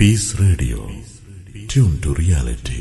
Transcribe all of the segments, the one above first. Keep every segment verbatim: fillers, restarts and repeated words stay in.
Peace Radio. Tune to reality.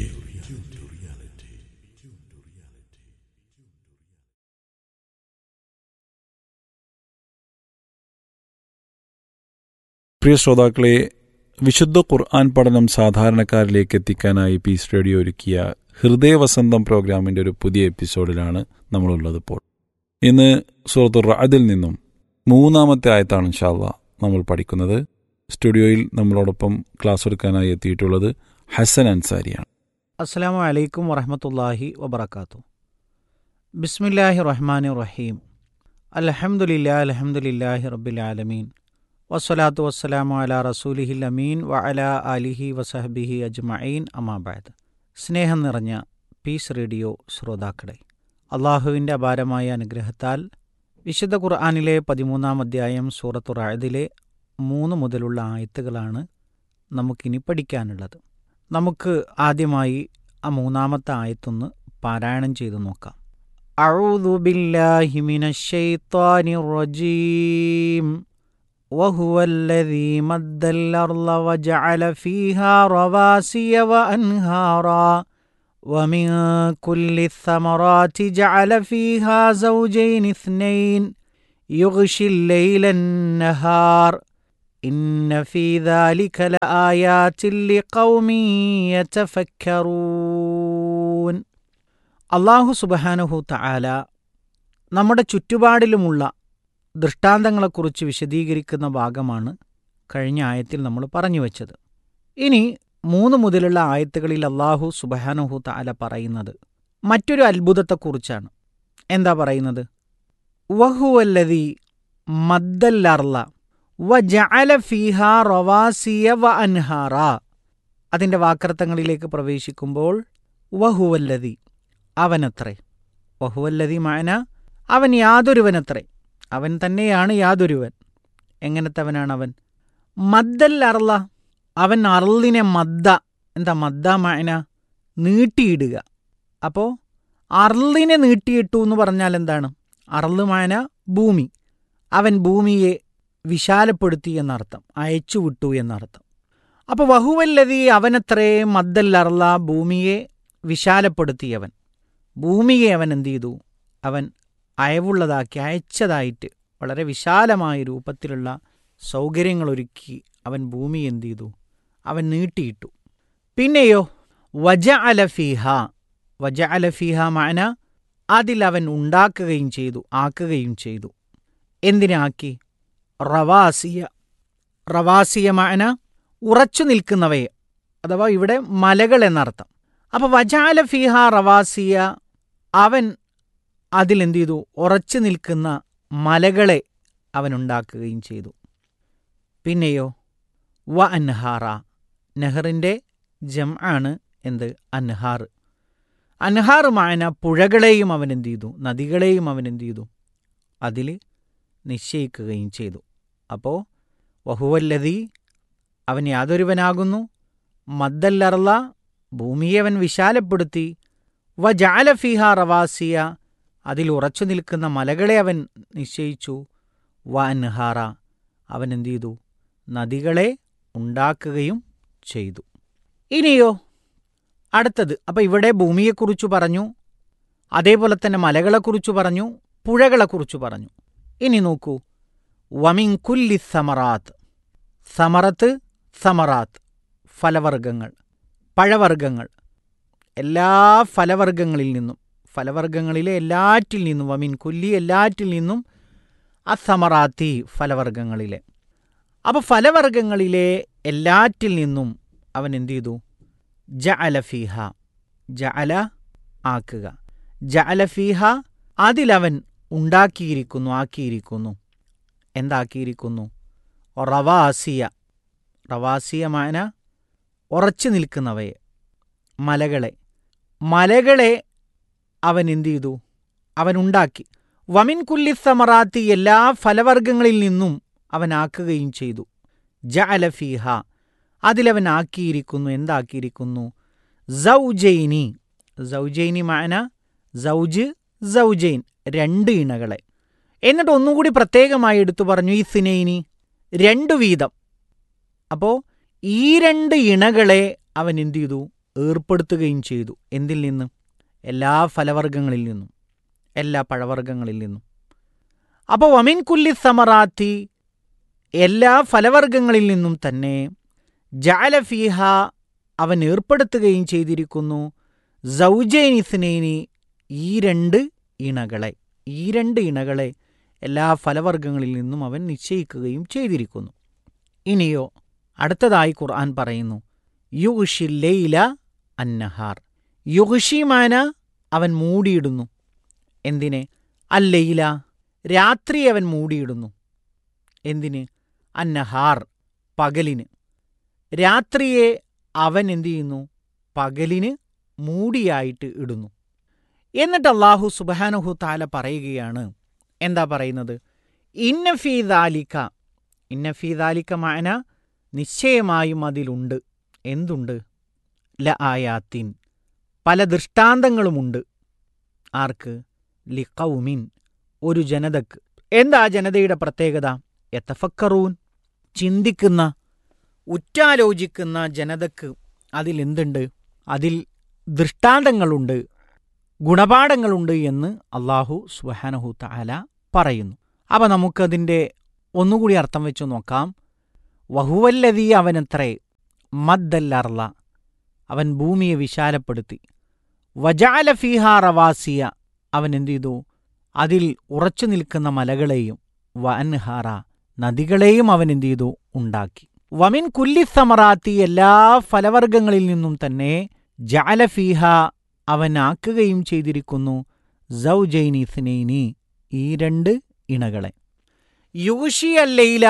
പ്രിയ ശ്രോതാക്കളെ, വിശുദ്ധ ഖുർആൻ പഠനം സാധാരണക്കാരിലേക്ക് എത്തിക്കാനായി പീസ് റേഡിയോ ഒരുക്കിയ ഹൃദയവസന്തം പ്രോഗ്രാമിൻ്റെ ഒരു പുതിയ എപ്പിസോഡിലാണ് നമ്മളുള്ളത്. ഇപ്പോൾ ഇന്ന് സൂറത്തുർ റഅദിൽ നിന്നും മൂന്നാമത്തെ ആയത്താണ് ഇൻഷാ അല്ലാഹ് നമ്മൾ പഠിക്കുന്നത്. സ്റ്റുഡിയോയിൽ നമ്മളോടൊപ്പം ക്ലാസ് എടുക്കാനായി എത്തിയിട്ടുള്ളത് ഹസൻ അൻസാരിയാണ്. അസ്സലാമു അലൈക്കും വറഹ്മത്തുള്ളാഹി വബറകാതുഹു. ബിസ്മില്ലാഹി റഹ്മാനി റഹീം. അൽഹംദുലില്ലാഹി അൽഹംദുലില്ലാഹി റബ്ബിൽ ആലമീൻ വസ്സലാത്തു വസ്സലാമു അലാ റസൂലിഹിൽ അമീൻ വ അലാ ആലിഹി വസഹ്ബിഹി അജ്മഈൻ. അമ്മാ ബഅദ്. സ്നേഹം നിറഞ്ഞ പീസ് റേഡിയോ ശ്രോതാക്കളെ, അള്ളാഹുവിൻ്റെ അപാരമായ അനുഗ്രഹത്താൽ വിശുദ്ധ ഖുർആനിലെ പതിമൂന്നാം അധ്യായം സൂറത്തുർ റഅദിലെ മൂന്ന് മുതലുള്ള ആയത്തുകളാണ് നമുക്കിനി പഠിക്കാനുള്ളത്. നമുക്ക് ആദ്യമായി ആ മൂന്നാമത്തെ ആയത്തൊന്ന് പാരായണം ചെയ്തു നോക്കാം. അഊദു ബില്ലാഹി മിനശ് ശൈത്വാനിർ റജീം. وهو الذي مد الأرض وجعل فيها رواسي وأنهارا ومن كل الثمرات جعل فيها زوجين اثنين يغشي الليل النهار إن في ذلك لآيات لقوم يتفكرون. അല്ലാഹു സുബ്ഹാനഹു തആല നമ്മുടെ ചുറ്റുപാടിലുമുള്ള ദൃഷ്ടാന്തങ്ങളെക്കുറിച്ച് വിശദീകരിക്കുന്ന ഭാഗമാണ് കഴിഞ്ഞ ആയത്തിൽ നമ്മൾ പറഞ്ഞു വച്ചത്. ഇനി മൂന്ന് മുതലുള്ള ആയത്തുകളിൽ അല്ലാഹു സുബ്ഹാനഹു തആല പറയുന്നത് മറ്റൊരു അത്ഭുതത്തെക്കുറിച്ചാണ്. എന്താ പറയുന്നത്? വഹുവല്ലദീ മദ്ദൽ അർള വജഅല ഫീഹാ റവാസിയ വഅൻഹാറ. അതിൻ്റെ വാക്കർത്ഥങ്ങളിലേക്ക് പ്രവേശിക്കുമ്പോൾ വഹുവല്ലദീ, അവനത്രേ. വഹുവല്ലദീ മഅന അവൻ യാതൊരുവനത്രേ, അവൻ തന്നെയാണ് യാതൊരുവൻ. എങ്ങനത്തവനാണ് അവൻ? മദ്ദൽ അർള, അവൻ അർളിനെ മദ്ദ. എന്താ മദ്ദ മഅന? നീട്ടിയിടുക. അപ്പോൾ അർളിനെ നീട്ടിയിട്ടു എന്ന് പറഞ്ഞാൽ എന്താണ്? അർള് മഅന ഭൂമി. അവൻ ഭൂമിയെ വിശാലപ്പെടുത്തി എന്നർത്ഥം, അയച്ചു വിട്ടു എന്നർത്ഥം. അപ്പോൾ വഹുവല്ലദീ, അവനത്രേ മദ്ദൽ അർള, ഭൂമിയെ വിശാലപ്പെടുത്തിയവൻ. ഭൂമിയെ അവൻ എന്ത് ചെയ്തു? അവൻ അയവുള്ളതാക്കി, അയച്ചതായിട്ട് വളരെ വിശാലമായ രൂപത്തിലുള്ള സൗകര്യങ്ങളൊരുക്കി അവൻ ഭൂമി എന്ത് ചെയ്തു? അവൻ നീട്ടിയിട്ടു. പിന്നെയോ വജഅല ഫീഹ, വജഅല ഫീഹ മഅന അതിലവൻ ഉണ്ടാക്കുകയും ചെയ്തു, ആക്കുകയും ചെയ്തു. എന്തിനാക്കി? റവാസിയ, റവാസിയ മഅന ഉറച്ചു നിൽക്കുന്നവയെ, അഥവാ ഇവിടെ മലകൾ എന്നർത്ഥം. അപ്പോൾ വജഅല ഫീഹ റവാസിയ, അവൻ അതിലെന്ത് ചെയ്തു? ഉറച്ചു നിൽക്കുന്ന മലകളെ അവനുണ്ടാക്കുകയും ചെയ്തു. പിന്നെയോ വ അൻഹാറ, നെഹറിൻ്റെ ജംആണ് എന്ത്? അൻഹാർ. അൻഹാർ മഅന പുഴകളെയും അവൻ എന്ത് ചെയ്തു? നദികളെയും അവൻ എന്ത് ചെയ്തു? അതിൽ നിശ്ചയിക്കുകയും ചെയ്തു. അപ്പോൾ വഹുവല്ലദീ, അവൻ യാതൊരുവനാകുന്നു, മദ്ദൽ അർള, ഭൂമിയെ അവൻ വിശാലപ്പെടുത്തി, വ ജഅല ഫീഹ റവാസിയ, അതിൽ ഉറച്ചു നിൽക്കുന്ന മലകളെ അവൻ നിശ്ചയിച്ചു, വ അൻഹാറ, അവൻ എന്തു ചെയ്തു? നദികളെ ഉണ്ടാക്കുകയും ചെയ്തു. ഇനിയോ അടുത്തത്. അപ്പം ഇവിടെ ഭൂമിയെക്കുറിച്ച് പറഞ്ഞു, അതേപോലെ തന്നെ മലകളെക്കുറിച്ച് പറഞ്ഞു, പുഴകളെക്കുറിച്ച് പറഞ്ഞു. ഇനി നോക്കൂ, വമിൻ കുല്ലി സമറാത്ത്. സമറത്ത്, സമറാത്ത് ഫലവർഗങ്ങൾ, പഴവർഗങ്ങൾ. എല്ലാ ഫലവർഗങ്ങളിൽ നിന്നും, ഫലവർഗങ്ങളിലെ എല്ലാറ്റിൽ നിന്നും, വമിൻ കുല്ലി എല്ലാറ്റിൽ നിന്നും, അസമറാത്തി ഫലവർഗങ്ങളിലെ. അപ്പോൾ ഫലവർഗങ്ങളിലെ എല്ലാറ്റിൽ നിന്നും അവൻ എന്ത് ചെയ്തു? ജഅല ഫീഹ, ജഅല ആക്കുക, ജഅല ഫീഹ അതിലവൻ ഉണ്ടാക്കിയിരിക്കുന്നു, ആക്കിയിരിക്കുന്നു. എന്താക്കിയിരിക്കുന്നു? റവാസിയ, റവാസിയ മാന ഉറച്ചു നിൽക്കുന്നവയെ, മലകളെ. മലകളെ അവൻ എന്തു ചെയ്തു? അവനുണ്ടാക്കി. വമിൻ കുല്ലി സമറാത്തി, എല്ലാ ഫലവർഗങ്ങളിൽ നിന്നും അവനാക്കുകയും ചെയ്തു. ജഅല ഫീഹ അതിലവൻ ആക്കിയിരിക്കുന്നു. എന്താക്കിയിരിക്കുന്നു? സൗജൈനി, സൗജൈനി മാന സൗജ് സൗജൈൻ, രണ്ട് ഇണകളെ. എന്നിട്ട് ഒന്നുകൂടി പ്രത്യേകമായി എടുത്തു പറഞ്ഞു ഇസ്നൈനി, രണ്ടു വീതം. അപ്പോൾ ഈ രണ്ട് ഇണകളെ അവൻ എന്തു ചെയ്തു? ഏർപ്പെടുത്തുകയും ചെയ്തു. എന്തിൽ നിന്ന്? എല്ലാ ഫലവർഗ്ഗങ്ങളിൽ നിന്നും, എല്ലാ പഴവർഗ്ഗങ്ങളിൽ നിന്നും. അപ്പോൾ വമിൻ കുല്ലി സമറാത്തി, എല്ലാ ഫലവർഗ്ഗങ്ങളിൽ നിന്നും തന്നെ ജഅല ഫീഹ, അവൻ ഏർപ്പെടുത്തുകയും ചെയ്തിരിക്കുന്നു സൗജൈനി ഇസ്നൈനി, ഈ രണ്ട് ഇണകളെ, ഈ രണ്ട് ഇണകളെ എല്ലാ ഫലവർഗ്ഗങ്ങളിൽ നിന്നും അവൻ നിശ്ചയിക്കുകയും ചെയ്തിരിക്കുന്നു. ഇനിയോ അടുത്തതായി ഖുർആൻ പറയുന്നു യുഗ്ഷി ലൈല അന്നഹാർ. യുഗ്ഷി മാന അവൻ മൂടിയിടുന്നു. എന്തിനെ? അല്ലൈല, രാത്രി അവൻ മൂടിയിടുന്നു. എന്തിന്? അന്നഹാർ, പകലിന്. രാത്രിയെ അവൻ എന്തു ചെയ്യുന്നു? പകലിന് മൂടിയായിട്ട് ഇടുന്നു. എന്നിട്ട് അല്ലാഹു സുബ്ഹാനഹു തആല പറയുകയാണ്, എന്താ പറയുന്നത്? ഇന്ന ഫീ ദാലിക, ഇന്ന ഫീ ദാലിക മഅന, നിശ്ചയമായും അതിലുണ്ട്. എന്തുണ്ട്? ല ആയാത്തിൻ, പല ദൃഷ്ടാന്തങ്ങളുമുണ്ട്. ആർക്ക്? ലിഖൗമിൻ, ഒരു ജനതക്ക്. എന്താ ജനതയുടെ പ്രത്യേകത? യതഫക്കറൂൻ, ചിന്തിക്കുന്ന, ഉറ്റാലോചിക്കുന്ന ജനതക്ക് അതിലെന്തുണ്ട്? അതിൽ ദൃഷ്ടാന്തങ്ങളുണ്ട്, ഗുണപാഠങ്ങളുണ്ട് എന്ന് അല്ലാഹു സുബ്ഹാനഹു തആല പറയുന്നു. അപ്പം നമുക്കതിൻ്റെ ഒന്നുകൂടി അർത്ഥം വെച്ച് നോക്കാം. വഹുവല്ലദീ, അവനത്രേ, മദ്ദല്ലർള, അവൻ ഭൂമിയെ വിശാലപ്പെടുത്തി. വജഅല ഫീഹാ റവാസിയ, അവൻ എന്തു ചെയ്തു? അതിൽ ഉറച്ചു നിൽക്കുന്ന മലകളെയും, വ അൻഹാറ, നദികളെയും അവൻ എന്തു ചെയ്തു? ഉണ്ടാക്കി. വമിൻ കുല്ലി സമറാത്തി, എല്ലാ ഫലവർഗ്ഗങ്ങളിൽ നിന്നും തന്നെ ജഅല ഫീഹ, അവൻ ആക്കുകയും ചെയ്തിരിക്കുന്നു സൗജൈനി ഇസ്നൈനി, ഈ രണ്ട് ഇണകളെ. യുഗ്ഷി അല്ലൈല,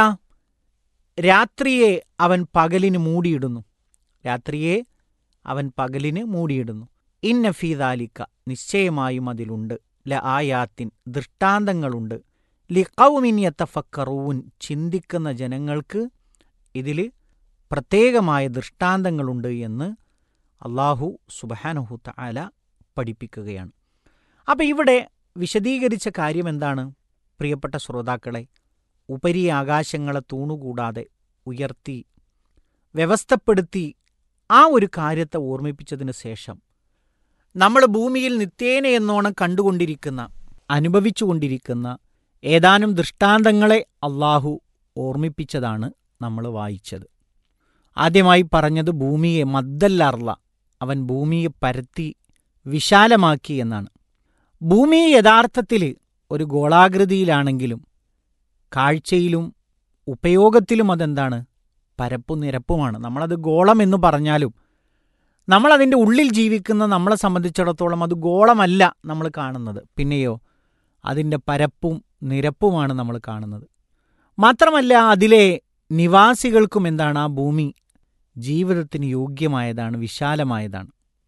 രാത്രിയെ അവൻ പകലിന് മൂടിയിടുന്നു. രാത്രിയെ അവൻ പകലിന് മൂടിയിടുന്നു. ഇന്ന ഫീ ദാലിക, നിശ്ചയമായും അതിലുണ്ട്, ല ആയാത്തിൻ, ദൃഷ്ടാന്തങ്ങളുണ്ട്, ലിഖൗമിൻ യതഫക്കറൂൻ, ചിന്തിക്കുന്ന ജനങ്ങൾക്ക് ഇതിൽ പ്രത്യേകമായ ദൃഷ്ടാന്തങ്ങളുണ്ട് എന്ന് അല്ലാഹു സുബ്ഹാനഹു തആല പഠിപ്പിക്കുകയാണ്. അപ്പം ഇവിടെ വിശദീകരിച്ച കാര്യം എന്താണ്? പ്രിയപ്പെട്ട ശ്രോതാക്കളെ, ഉപരി ആകാശങ്ങളെ തൂണുകൂടാതെ ഉയർത്തി വ്യവസ്ഥപ്പെടുത്തി ആ ഒരു കാര്യത്തെ ഓർമ്മിപ്പിച്ചതിന് ശേഷം നമ്മൾ ഭൂമിയിൽ നിത്യേന എന്നോണം കണ്ടുകൊണ്ടിരിക്കുന്ന, അനുഭവിച്ചുകൊണ്ടിരിക്കുന്ന ഏതാനും ദൃഷ്ടാന്തങ്ങളെ അല്ലാഹു ഓർമ്മിപ്പിച്ചതാണ് നമ്മൾ വായിച്ചത്. ആദ്യമായി പറഞ്ഞത് ഭൂമിയെ മദ്ദല്ലർള, അവൻ ഭൂമിയെ പരത്തി വിശാലമാക്കി എന്നാണ്. ഭൂമി യഥാർത്ഥത്തിൽ ഒരു ഗോളാകൃതിയിലാണെങ്കിലും കാഴ്ചയിലും ഉപയോഗത്തിലും അതെന്താണ്? പരപ്പും നിരപ്പുമാണ്. നമ്മളത് ഗോളം എന്ന് പറഞ്ഞാലും നമ്മളതിൻ്റെ ഉള്ളിൽ ജീവിക്കുന്ന നമ്മളെ സംബന്ധിച്ചിടത്തോളം അത് ഗോളമല്ല നമ്മൾ കാണുന്നത്. പിന്നെയോ അതിൻ്റെ പരപ്പും നിരപ്പുമാണ് നമ്മൾ കാണുന്നത്. മാത്രമല്ല അതിലെ നിവാസികൾക്കും എന്താണ്? ആ ഭൂമി ജീവിതത്തിന് യോഗ്യമായതാണ്, വിശാലമായതാണ്.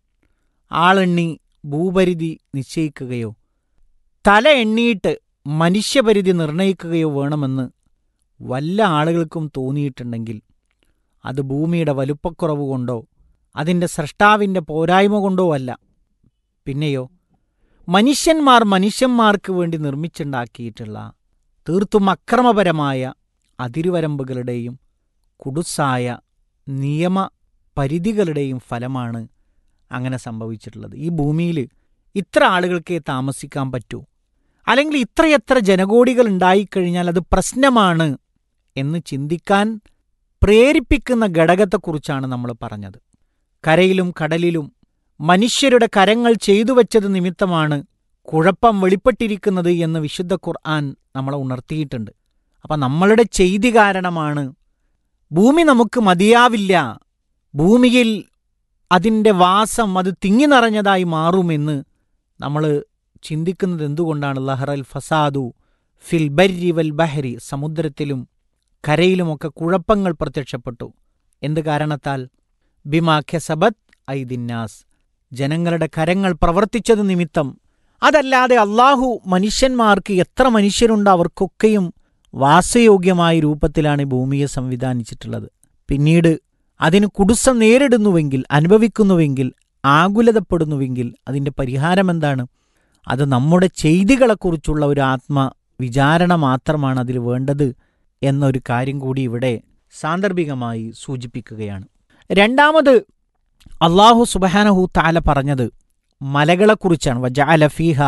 ആളെണ്ണി ഭൂപരിധി നിശ്ചയിക്കുകയോ തല എണ്ണിയിട്ട് മനുഷ്യപരിധി നിർണയിക്കുകയോ വേണമെന്ന് വല്ല ആളുകൾക്കും തോന്നിയിട്ടുണ്ടെങ്കിൽ അത് ഭൂമിയുടെ വലുപ്പക്കുറവ് കൊണ്ടോ അതിൻ്റെ സ്രഷ്ടാവിൻ്റെ പോരായ്മ കൊണ്ടോ അല്ല. പിന്നെയോ മനുഷ്യന്മാർ മനുഷ്യന്മാർക്ക് വേണ്ടി നിർമ്മിച്ചുണ്ടാക്കിയിട്ടുള്ള തീർത്തും അക്രമപരമായ അതിരുവരമ്പുകളുടെയും കുടുസായ നിയമ പരിധികളുടെയും ഫലമാണ് അങ്ങനെ സംഭവിച്ചിട്ടുള്ളത്. ഈ ഭൂമിയിൽ ഇത്ര ആളുകൾക്കേ താമസിക്കാൻ പറ്റൂ, അല്ലെങ്കിൽ ഇത്രയെത്ര ജനകോടികൾ ഉണ്ടായിക്കഴിഞ്ഞാൽ അത് പ്രശ്നമാണ് എന്ന് ചിന്തിക്കാൻ പ്രേരിപ്പിക്കുന്ന ഘടകത്തെക്കുറിച്ചാണ് നമ്മൾ പറഞ്ഞത്. കരയിലും കടലിലും മനുഷ്യരുടെ കരങ്ങൾ ചെയ്തു വച്ചത് നിമിത്തമാണ് കുഴപ്പം വെളിപ്പെട്ടിരിക്കുന്നത് എന്ന് വിശുദ്ധ ഖുർആൻ നമ്മളെ ഉണർത്തിയിട്ടുണ്ട്. അപ്പം നമ്മളുടെ ചെയ്തി കാരണമാണ് ഭൂമി നമുക്ക് മതിയാവില്ല, ഭൂമിയിൽ അതിൻ്റെ വാസം അത് തിങ്ങി നിറഞ്ഞതായി മാറുമെന്ന് നമ്മൾ ചിന്തിക്കുന്നത് എന്തുകൊണ്ടാണ്? ലഹറൽ ഫസാദു ഫിൽ ബർരി വൽ ബഹരി, സമുദ്രത്തിലും കരയിലുമൊക്കെ കുഴപ്പങ്ങൾ പ്രത്യക്ഷപ്പെട്ടു. എന്ത് കാരണത്താൽ? ബിമാ കസബത് ഐദിന്നാസ്, ജനങ്ങളുടെ കരങ്ങൾ പ്രവർത്തിച്ചത് നിമിത്തം. അതല്ലാതെ അള്ളാഹു മനുഷ്യന്മാർക്ക് എത്ര മനുഷ്യരുണ്ട് അവർക്കൊക്കെയും വാസയോഗ്യമായ രൂപത്തിലാണ് ഭൂമിയെ സംവിധാനിച്ചിട്ടുള്ളത്. പിന്നീട് അതിന് കുടുസം നേരിടുന്നുവെങ്കിൽ, അനുഭവിക്കുന്നുവെങ്കിൽ, ആകുലതപ്പെടുന്നുവെങ്കിൽ അതിൻ്റെ പരിഹാരം എന്താണ്? അത് നമ്മുടെ ചെയ്തികളെക്കുറിച്ചുള്ള ഒരു ആത്മ വിചാരണ മാത്രമാണ് അതിൽ വേണ്ടത് എന്നൊരു കാര്യം കൂടി ഇവിടെ സാന്ദർഭികമായി സൂചിപ്പിക്കുകയാണ്. രണ്ടാമത് അല്ലാഹു സുബ്ഹാനഹു തആല പറഞ്ഞത് മലകളെക്കുറിച്ചാണ്. വജഅല ഫീഹ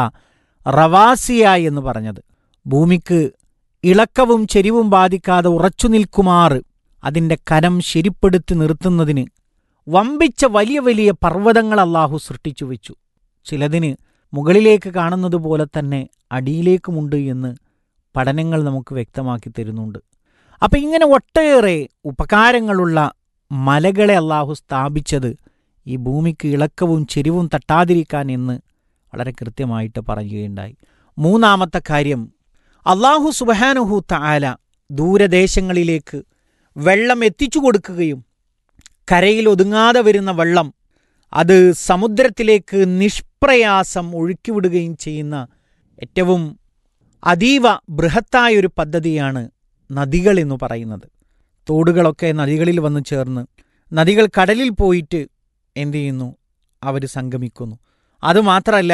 റവാസിയ എന്ന് പറഞ്ഞത് ഭൂമിക്ക് ഇളക്കവും ചെരിവും ബാധിക്കാതെ ഉറച്ചു നിൽക്കുമാർ അതിൻ്റെ കനം ശരിപ്പെടുത്തി നിർത്തുന്നതിന് വമ്പിച്ച വലിയ വലിയ പർവ്വതങ്ങൾ അല്ലാഹു സൃഷ്ടിച്ചു വെച്ചു. ചിലതിന് മുകളിലേക്ക് കാണുന്നത് പോലെ തന്നെ അടിയിലേക്കുമുണ്ട് എന്ന് പഠനങ്ങൾ നമുക്ക് വ്യക്തമാക്കി തരുന്നുണ്ട്. അപ്പം ഇങ്ങനെ ഒട്ടേറെ ഉപകാരങ്ങളുള്ള മലകളെ അല്ലാഹു സ്ഥാപിച്ചത് ഈ ഭൂമിക്ക് ഇളക്കവും ചെരിവും തട്ടാതിരിക്കാൻ എന്ന് വളരെ കൃത്യമായിട്ട് പറയുകയുണ്ടായി. മൂന്നാമത്തെ കാര്യം, അല്ലാഹു സുബ്ഹാനഹു തആല ദൂരദേശങ്ങളിലേക്ക് വെള്ളം എത്തിച്ചു കൊടുക്കുകയും കരയിൽ ഒതുങ്ങാതെ വരുന്ന വെള്ളം അത് സമുദ്രത്തിലേക്ക് നിഷ്പ്രയാസം ഒഴുക്കിവിടുകയും ചെയ്യുന്ന ഏറ്റവും അതീവ ബൃഹത്തായൊരു പദ്ധതിയാണ് നദികൾ എന്ന് പറയുന്നത്. തോടുകളൊക്കെ നദികളിൽ വന്നു ചേർന്ന് നദികൾ കടലിൽ പോയിട്ട് എന്തു ചെയ്യുന്നു? അവർ സംഗമിക്കുന്നു. അതുമാത്രമല്ല,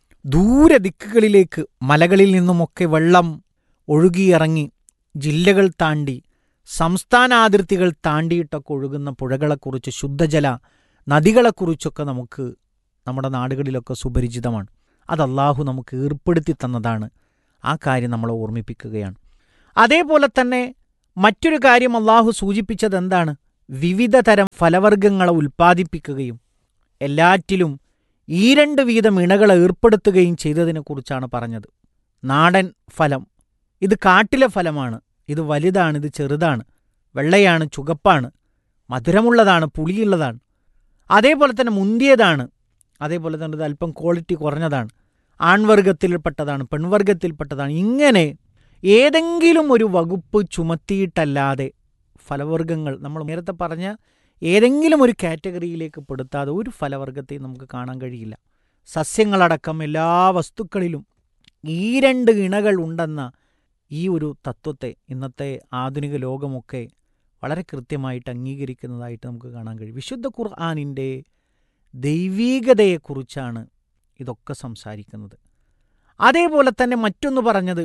ദൂരദിക്കുകളിലേക്ക് മലകളിൽ നിന്നുമൊക്കെ വെള്ളം ഒഴുകിയിറങ്ങി ജില്ലകൾ താണ്ടി സംസ്ഥാനാതിർത്തികൾ താണ്ടിയിട്ടൊക്കെ ഒഴുകുന്ന പുഴകളെക്കുറിച്ച്, ശുദ്ധജല നദികളെക്കുറിച്ചൊക്കെ നമുക്ക് നമ്മുടെ നാടുകളിലൊക്കെ സുപരിചിതമാണ്. അത് അല്ലാഹു നമുക്ക് ഏർപ്പെടുത്തി തന്നതാണ്. ആ കാര്യം നമ്മളെ ഓർമ്മിപ്പിക്കുകയാണ്. അതേപോലെ തന്നെ മറ്റൊരു കാര്യം അല്ലാഹു സൂചിപ്പിച്ചത് എന്താണ്? വിവിധ തരം ഫലവർഗ്ഗങ്ങളെ ഉൽപ്പാദിപ്പിക്കുകയും എല്ലാറ്റിലും ഈ രണ്ട് വീതം ഇണകളെ ഏർപ്പെടുത്തുകയും ചെയ്തതിനെക്കുറിച്ചാണ് പറഞ്ഞത്. നാടൻ ഫലം, ഇത് കാട്ടിലെ ഫലമാണ്, ഇത് വലുതാണ്, ഇത് ചെറുതാണ്, വെള്ളയാണ്, ചുവപ്പാണ്, മധുരമുള്ളതാണ്, പുളിയുള്ളതാണ്, അതേപോലെ തന്നെ മുന്തിയതാണ്, അതേപോലെ തന്നെ ഇത് അല്പം ക്വാളിറ്റി കുറഞ്ഞതാണ്, ആൺവർഗത്തിൽപ്പെട്ടതാണ്, പെൺവർഗത്തിൽപ്പെട്ടതാണ്. ഇങ്ങനെ ഏതെങ്കിലും ഒരു വകുപ്പ് ചുമത്തിയിട്ടല്ലാതെ ഫലവർഗ്ഗങ്ങൾ നമ്മൾ നേരത്തെ പറഞ്ഞ ഏതെങ്കിലും ഒരു കാറ്റഗറിയിലേക്ക് പെടുത്താതെ ഒരു ഫലവർഗ്ഗത്തെയും നമുക്ക് കാണാൻ കഴിയില്ല. സസ്യങ്ങളടക്കം എല്ലാ വസ്തുക്കളിലും ഈ രണ്ട് ഇണകൾ ഉണ്ടെന്ന ഈ ഒരു തത്വത്തെ ഇന്നത്തെ ആധുനിക ലോകമൊക്കെ വളരെ കൃത്യമായിട്ട് അംഗീകരിക്കുന്നതായിട്ട് നമുക്ക് കാണാൻ കഴിയും. വിശുദ്ധ ഖുർആനിൻ്റെ ദൈവീകതയെക്കുറിച്ചാണ് ഇതൊക്കെ സംസാരിക്കുന്നത്. അതേപോലെ തന്നെ മറ്റൊന്ന് പറഞ്ഞത്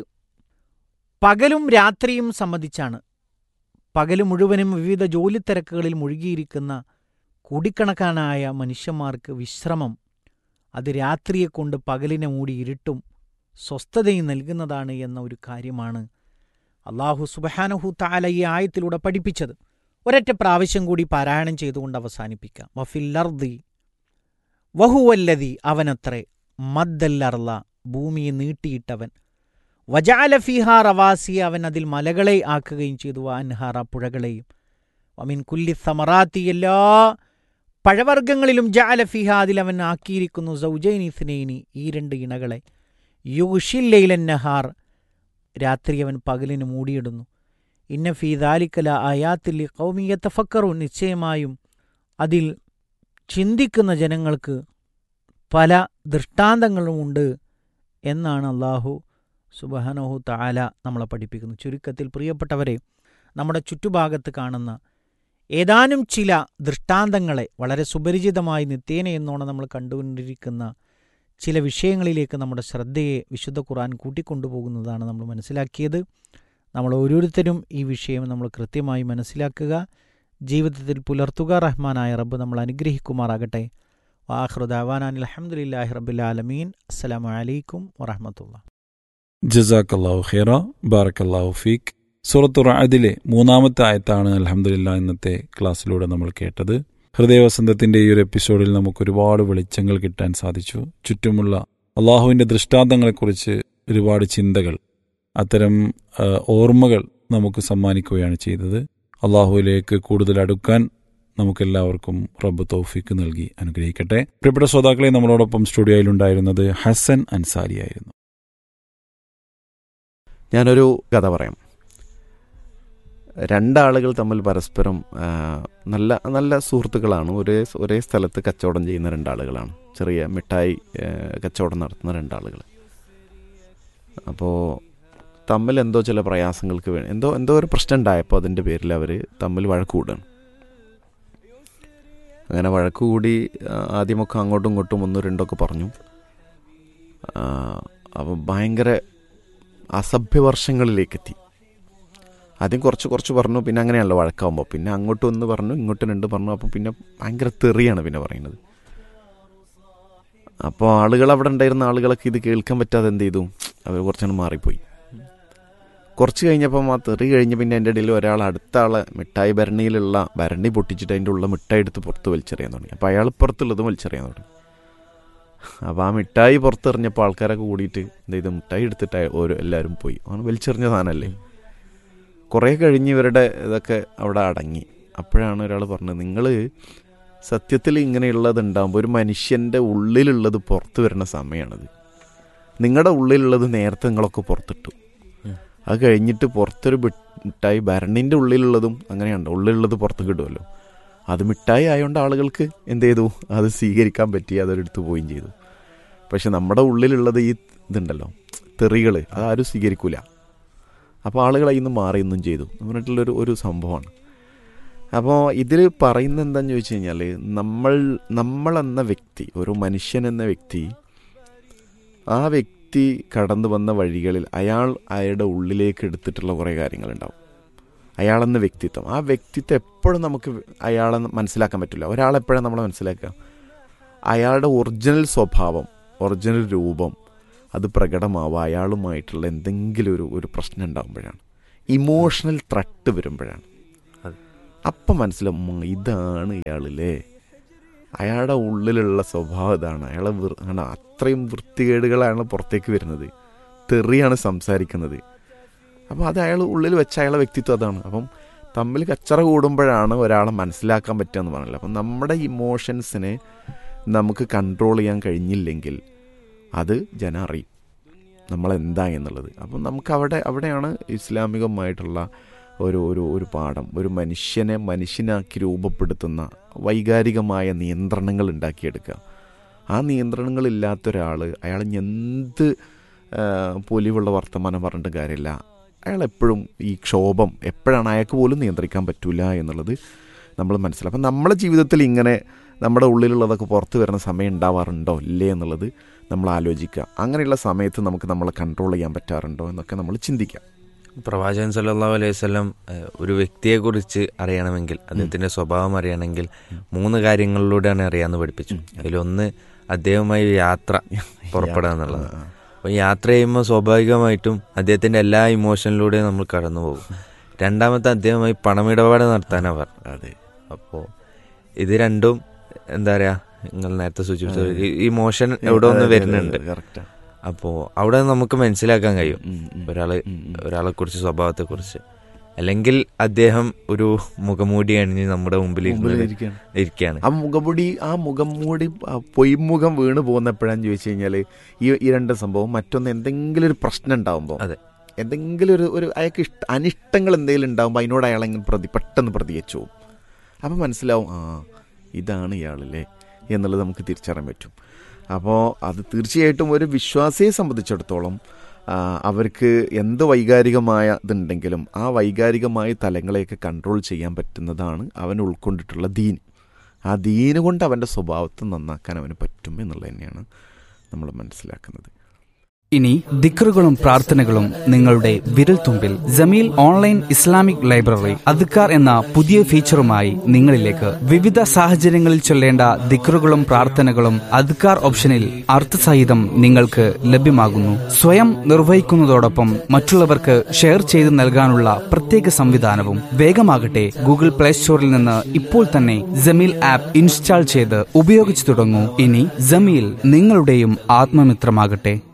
പകലും രാത്രിയും സംബന്ധിച്ചാണ്. പകൽ മുഴുവനും വിവിധ ജോലിത്തിരക്കുകളിൽ മുഴുകിയിരിക്കുന്ന കോടിക്കണക്കാനായ മനുഷ്യന്മാർക്ക് വിശ്രമം അത് രാത്രിയെ കൊണ്ട് പകലിനെ മൂടി ഇരുട്ടും സ്വസ്ഥതയും നൽകുന്നതാണ് എന്ന ഒരു കാര്യമാണ് അല്ലാഹു സുബ്ഹാനഹു തആല ഈ ആയത്തിലൂടെ പഠിപ്പിച്ചത്. ഒരൊറ്റ പ്രാവശ്യം കൂടി പാരായണം ചെയ്തുകൊണ്ട് അവസാനിപ്പിക്കാം. വഫിൽ അർദി വഹുവല്ലദി, അവനത്രേ, മദ്ദൽ അർള, ഭൂമിയെ നീട്ടിയിട്ടവൻ, വജഅല ഫീഹാ റവാസിയ, അവൻ അതിൽ മലകളെ ആക്കുകയും ചെയ്തു, അൻഹാറ, പുഴകളെയും, വമിൻ കുല്ലി സമറാത്തി, എല്ലാ പഴവർഗ്ഗങ്ങളിലും, ജഅല ഫീഹാ, അതിൽ അവൻ ആക്കിയിരിക്കുന്നു, സൗജൈനി ഇസ്നൈനി, ഈ രണ്ട് ഇണകളെ, യുഗ്ഷിൽ ലൈലൻ നഹാർ, രാത്രി അവൻ പകലിന് മൂടിയിടുന്നു, ഇന്ന ഫീ ദാലിക ലആയാത്തിൽ ലിഖൗമി യതഫക്കറൂൻ, നിശ്ചയമായും അതിൽ ചിന്തിക്കുന്ന ജനങ്ങൾക്ക് പല ദൃഷ്ടാന്തങ്ങളുമുണ്ട് എന്നാണ് അല്ലാഹു സുബ്ഹാനഹു തആല നമ്മളെ പഠിപ്പിക്കുന്നു. ചുരുക്കത്തിൽ പ്രിയപ്പെട്ടവരെ, നമ്മുടെ ചുറ്റുഭാഗത്ത് കാണുന്ന ഏതാനും ചില ദൃഷ്ടാന്തങ്ങളെ വളരെ സുപരിചിതമായി നിത്യേന എന്നോണം നമ്മൾ കണ്ടുകൊണ്ടിരിക്കുന്ന ചില വിഷയങ്ങളിലേക്ക് നമ്മുടെ ശ്രദ്ധയെ വിശുദ്ധ ഖുർആൻ കൂട്ടിക്കൊണ്ടുപോകുന്നതാണ് നമ്മൾ മനസ്സിലാക്കിയത്. നമ്മൾ ഓരോരുത്തരും ഈ വിഷയം നമ്മൾ കൃത്യമായി മനസ്സിലാക്കുക, ജീവിതത്തിൽ പുലർത്തുക. റഹ്മാനായ റബ്ബ് നമ്മൾ അനുഗ്രഹിക്കുമാറാകട്ടെ. വാഖിറു ദഅവാനാ അൽഹംദുലില്ലാഹി റബ്ബിൽ ആലമീൻ. അസ്സലാമു അലൈക്കും വറഹ്മത്തുള്ളാഹി. ജസാക്കല്ലാഹു ഖൈറ, ബാറക്കല്ലാഹു ഫീക്ക്. സൂറത്തു റഅദിലെ മൂന്നാമത്തെ ആയത്താണ് അൽഹംദുലില്ലാഹ് ഇന്നത്തെ ക്ലാസ്സിലൂടെ നമ്മൾ കേട്ടത്. ഹൃദയവസന്തത്തിന്റെ ഈ ഒരു എപ്പിസോഡിൽ നമുക്ക് ഒരുപാട് വെളിച്ചങ്ങൾ കിട്ടാൻ സാധിച്ചു. ചുറ്റുമുള്ള അള്ളാഹുവിൻ്റെ ദൃഷ്ടാന്തങ്ങളെക്കുറിച്ച് ഒരുപാട് ചിന്തകൾ, അത്തരം ഓർമ്മകൾ നമുക്ക് സമ്മാനിക്കുകയാണ് ചെയ്തത്. അള്ളാഹുവിലേക്ക് കൂടുതൽ അടുക്കാൻ നമുക്കെല്ലാവർക്കും റബ്ബ് തൗഫീക്ക് നൽകി അനുഗ്രഹിക്കട്ടെ. പ്രിയപ്പെട്ട ശ്രോതാക്കളെ, നമ്മളോടൊപ്പം സ്റ്റുഡിയോയിലുണ്ടായിരുന്നത് ഹസൻ അൻസാരിയായിരുന്നു. ഞാനൊരു കഥ പറയാം. രണ്ടാളുകൾ തമ്മിൽ പരസ്പരം നല്ല നല്ല സുഹൃത്തുക്കളാണ്. ഒരേ ഒരേ സ്ഥലത്ത് കച്ചവടം ചെയ്യുന്ന രണ്ടാളുകളാണ്. ചെറിയ മിഠായി കച്ചവടം നടത്തുന്ന രണ്ടാളുകൾ. അപ്പോൾ തമ്മിൽ എന്തോ ചില പ്രയാസങ്ങൾക്ക് വേണ്ടി എന്തോ എന്തോ ഒരു പ്രശ്നം ഉണ്ടായപ്പോൾ അതിൻ്റെ പേരിൽ അവർ തമ്മിൽ വഴക്ക് കൂടുകയാണ്. അങ്ങനെ വഴക്ക് കൂടി ആദ്യമൊക്കെ അങ്ങോട്ടും ഇങ്ങോട്ടും ഒന്നും രണ്ടൊക്കെ പറഞ്ഞു. അപ്പം ഭയങ്കര അസഭ്യവർഷങ്ങളിലേക്കെത്തി. ആദ്യം കുറച്ച് കുറച്ച് പറഞ്ഞു, പിന്നെ അങ്ങനെയാണല്ലോ വഴക്കാവുമ്പോൾ, പിന്നെ അങ്ങോട്ടും ഒന്ന് പറഞ്ഞു ഇങ്ങോട്ടും രണ്ട് പറഞ്ഞു. അപ്പോൾ പിന്നെ ഭയങ്കര തെറിയാണ് പിന്നെ പറയുന്നത്. അപ്പോൾ ആളുകൾ അവിടെ ഉണ്ടായിരുന്ന ആളുകളൊക്കെ ഇത് കേൾക്കാൻ പറ്റാതെ എന്ത് ചെയ്തു, അവർ കുറച്ചാണ് മാറിപ്പോയി. കുറച്ച് കഴിഞ്ഞപ്പം ആ തെറി കഴിഞ്ഞ് പിന്നെ എൻ്റെ ഇടയിൽ ഒരാൾ അടുത്ത ആളെ മിഠായി ഭരണിയിലുള്ള ഭരണി പൊട്ടിച്ചിട്ട് അതിൻ്റെ ഉള്ള മിഠായി എടുത്ത് പുറത്ത് വലിച്ചെറിയാൻ തുടങ്ങി. അപ്പോൾ അയാൾ പുറത്തുള്ളതും വലിച്ചെറിയാൻ തുടങ്ങി. അപ്പോൾ ആ മിഠായി പുറത്തെറിഞ്ഞപ്പോൾ ആൾക്കാരൊക്കെ കൂടിയിട്ട് എന്ത് ചെയ്തു, മിഠായി എടുത്തിട്ട് ഓരോ എല്ലാവരും പോയി. അവൻ വലിച്ചെറിഞ്ഞ സാധനമല്ലേ. കുറേ കഴിഞ്ഞ് ഇവരുടെ ഇതൊക്കെ അവിടെ അടങ്ങി. അപ്പോഴാണ് ഒരാൾ പറഞ്ഞത്, നിങ്ങൾ സത്യത്തിൽ ഇങ്ങനെയുള്ളത് ഉണ്ടാകുമ്പോൾ ഒരു മനുഷ്യൻ്റെ ഉള്ളിലുള്ളത് പുറത്ത് വരുന്ന സമയമാണത്. നിങ്ങളുടെ ഉള്ളിലുള്ളത് നേരത്തെ നിങ്ങളൊക്കെ പുറത്തിട്ടു. അത് കഴിഞ്ഞിട്ട് പുറത്തൊരു മിഠായി ഭരണിൻ്റെ ഉള്ളിലുള്ളതും അങ്ങനെയുണ്ട്, ഉള്ളിലുള്ളത് പുറത്ത് കിട്ടുമല്ലോ. അത് മിഠായി ആയതുകൊണ്ട് ആളുകൾക്ക് എന്ത് ചെയ്തു, അത് സ്വീകരിക്കാൻ പറ്റി, അതൊരെടുത്ത് പോവുകയും ചെയ്തു. പക്ഷെ നമ്മുടെ ഉള്ളിലുള്ളത് ഈ ഇതുണ്ടല്ലോ, തെറികൾ, അതാരും സ്വീകരിക്കൂല. അപ്പോൾ ആളുകൾ അതിൽ നിന്ന് മാറിയൊന്നും ചെയ്തു എന്ന് പറഞ്ഞിട്ടുള്ളൊരു ഒരു സംഭവമാണ്. അപ്പോൾ ഇതിൽ പറയുന്നത് എന്താണെന്ന് ചോദിച്ചു കഴിഞ്ഞാൽ, നമ്മൾ നമ്മളെന്ന വ്യക്തി, ഒരു മനുഷ്യൻ എന്ന വ്യക്തി, ആ വ്യക്തി കടന്നു വന്ന വഴികളിൽ അയാൾ അയാളുടെ ഉള്ളിലേക്ക് എടുത്തിട്ടുള്ള കുറേ കാര്യങ്ങളുണ്ടാവും. അയാളെന്ന വ്യക്തിത്വം, ആ വ്യക്തിത്വം എപ്പോഴും നമുക്ക് അയാളെ മനസ്സിലാക്കാൻ പറ്റില്ല. ഒരാളെപ്പോഴും നമ്മൾ മനസ്സിലാക്കുക അയാളുടെ ഒറിജിനൽ സ്വഭാവം, ഒറിജിനൽ രൂപം അത് പ്രകടമാവുക അയാളുമായിട്ടുള്ള എന്തെങ്കിലും ഒരു ഒരു പ്രശ്നം ഉണ്ടാകുമ്പോഴാണ്, ഇമോഷണൽ ത്രട്ട് വരുമ്പോഴാണ്. അപ്പം മനസ്സിലാവും ഇതാണ് ഇയാളില്ലേ, അയാളുടെ ഉള്ളിലുള്ള സ്വഭാവം ഇതാണ്, അയാളെ ആണ് അത്രയും വൃത്തികേടുകളാണ് പുറത്തേക്ക് വരുന്നത്, തെറിയാണ് സംസാരിക്കുന്നത്. അപ്പോൾ അത് അയാൾ ഉള്ളിൽ വെച്ച അയാളെ വ്യക്തിത്വം അതാണ്. അപ്പം തമ്മിൽ കച്ചറ കൂടുമ്പോഴാണ് ഒരാളെ മനസ്സിലാക്കാൻ പറ്റുക എന്ന് പറഞ്ഞില്ല. അപ്പം നമ്മുടെ ഇമോഷൻസിനെ നമുക്ക് കൺട്രോൾ ചെയ്യാൻ കഴിഞ്ഞില്ലെങ്കിൽ അത് ജനം അറിയും നമ്മളെന്താ എന്നുള്ളത്. അപ്പം നമുക്ക് അവിടെ അവിടെയാണ് ഇസ്ലാമികമായിട്ടുള്ള ഒരു ഒരു ഒരു പാഠം, ഒരു മനുഷ്യനെ മനുഷ്യനാക്കി രൂപപ്പെടുത്തുന്ന വൈകാരികമായ നിയന്ത്രണങ്ങൾ ഉണ്ടാക്കിയെടുക്കുക. ആ നിയന്ത്രണങ്ങളില്ലാത്ത ഒരാൾ, അയാൾ എന്ത് പൊലിവുള്ള വർത്തമാനം പറഞ്ഞിട്ട് കാര്യമില്ല, അയാളെപ്പോഴും ഈ ക്ഷോഭം എപ്പോഴാണ് അയാൾക്ക് പോലും നിയന്ത്രിക്കാൻ പറ്റില്ല എന്നുള്ളത് നമ്മൾ മനസ്സിലാക്കും. അപ്പം നമ്മുടെ ജീവിതത്തിൽ ഇങ്ങനെ നമ്മുടെ ഉള്ളിലുള്ളതൊക്കെ പുറത്ത് വരുന്ന സമയം ഉണ്ടാവാറുണ്ടോ ഇല്ലേ എന്നുള്ളത് നമ്മൾ ആലോചിക്കുക. അങ്ങനെയുള്ള സമയത്ത് നമുക്ക് നമ്മളെ കൺട്രോൾ ചെയ്യാൻ പറ്റാറുണ്ടോ എന്നൊക്കെ നമ്മൾ ചിന്തിക്കാം. പ്രവാചകൻ സല്ലല്ലാഹു അലൈഹി വസല്ലം ഒരു വ്യക്തിയെക്കുറിച്ച് അറിയണമെങ്കിൽ, അദ്ദേഹത്തിൻ്റെ സ്വഭാവം അറിയണമെങ്കിൽ മൂന്ന് കാര്യങ്ങളിലൂടെയാണ് അറിയാമെന്ന് പഠിപ്പിച്ചു. അതിലൊന്ന് അദ്ദേഹവുമായി യാത്ര പുറപ്പെടുക എന്നുള്ളത്. അപ്പോൾ യാത്ര ചെയ്യുമ്പോൾ സ്വാഭാവികമായിട്ടും അദ്ദേഹത്തിൻ്റെ എല്ലാ ഇമോഷനിലൂടെയും നമ്മൾ കടന്നു പോകും. രണ്ടാമത്തെ, അദ്ദേഹവുമായി പണമിടപാട് നടത്താനാണ് പറഞ്ഞത്. അതെ. അപ്പോൾ ഇത് രണ്ടും എന്താ പറയുക, നിങ്ങൾ നേരത്തെ സൂചിപ്പിച്ച ഇമോഷൻ എവിടെ ഒന്ന് വരുന്നുണ്ട്. അപ്പോൾ അവിടെ നമുക്ക് മനസ്സിലാക്കാൻ കഴിയും ഒരാള് ഒരാളെ കുറിച്ച്, സ്വഭാവത്തെ കുറിച്ച്. അല്ലെങ്കിൽ അദ്ദേഹം ഒരു മുഖംമൂടി അണിഞ്ഞ് നമ്മുടെ മുമ്പിൽ ഇരിക്കുകയാണ്. ആ മുഖംമൂടി ആ മുഖംമൂടി പൊയ്മുഖം വീണ് പോകുന്നപ്പോഴാന്ന് ചോദിച്ചു കഴിഞ്ഞാൽ ഈ ഈ രണ്ട് സംഭവം, മറ്റൊന്ന് എന്തെങ്കിലും ഒരു പ്രശ്നം ഉണ്ടാകുമ്പോൾ, അതെ, എന്തെങ്കിലും ഒരു ഒരു അയാൾക്ക് ഇഷ്ട അനിഷ്ടങ്ങൾ എന്തെങ്കിലും ഉണ്ടാകുമ്പോൾ അതിനോട് അയാളെങ്ങനെ പ്രതി പെട്ടെന്ന് പ്രതികരിച്ചു പോകും. അപ്പം മനസ്സിലാവും ആ ഇതാണ് ഇയാളല്ലേ എന്നുള്ളത് നമുക്ക് തിരിച്ചറിയാൻ പറ്റും. അപ്പോൾ അത് തീർച്ചയായിട്ടും ഒരു വിശ്വാസിയെ സംബന്ധിച്ചിടത്തോളം അവർക്ക് എന്ത് വൈകാരികമായ ഇതുണ്ടെങ്കിലും ആ വൈകാരികമായ തലങ്ങളെയൊക്കെ കൺട്രോൾ ചെയ്യാൻ പറ്റുന്നതാണ് അവൻ ഉൾക്കൊണ്ടിട്ടുള്ള ദീൻ. ആ ദീന് കൊണ്ട് അവൻ്റെ സ്വഭാവത്തെ നന്നാക്കാൻ അവന് പറ്റും എന്നുള്ളത് തന്നെയാണ് നമ്മൾ മനസ്സിലാക്കുന്നത്. ഇനി ദിക്റുകളും പ്രാർത്ഥനകളും നിങ്ങളുടെ വിരൽത്തുമ്പിൽ. ജമീൽ ഓൺലൈൻ ഇസ്ലാമിക് ലൈബ്രറി അദ്കാർ എന്ന പുതിയ ഫീച്ചറുമായി നിങ്ങളിലേക്ക്. വിവിധ സാഹചര്യങ്ങളിൽ ചൊല്ലേണ്ട ദിക്റുകളും പ്രാർത്ഥനകളും അദ്കാർ ഓപ്ഷനിൽ അർത്ഥസഹിതം നിങ്ങൾക്ക് ലഭ്യമാകുന്നു. സ്വയം നിർവഹിക്കുന്നതോടൊപ്പം മറ്റുള്ളവർക്ക് ഷെയർ ചെയ്ത് നൽകാനുള്ള പ്രത്യേക സംവിധാനവും. വേഗമാകട്ടെ, ഗൂഗിൾ പ്ലേ സ്റ്റോറിൽ നിന്ന് ഇപ്പോൾ തന്നെ ജമീൽ ആപ്പ് ഇൻസ്റ്റാൾ ചെയ്ത് ഉപയോഗിച്ചു തുടങ്ങൂ. ഇനി ജമീൽ നിങ്ങളുടെയും ആത്മമിത്രമാകട്ടെ.